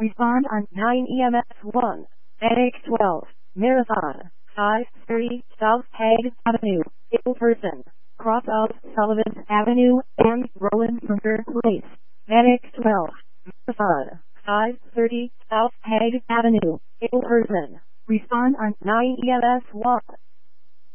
Respond on 9 EMS 1. Headache 12. Marathon. 530 South Hague Avenue. Ill person. Cross of Sullivan Avenue and Roland Bunker Place. Headache 12. Marathon. 530 South Hague Avenue. Ill person. Respond on 9 EMS 1.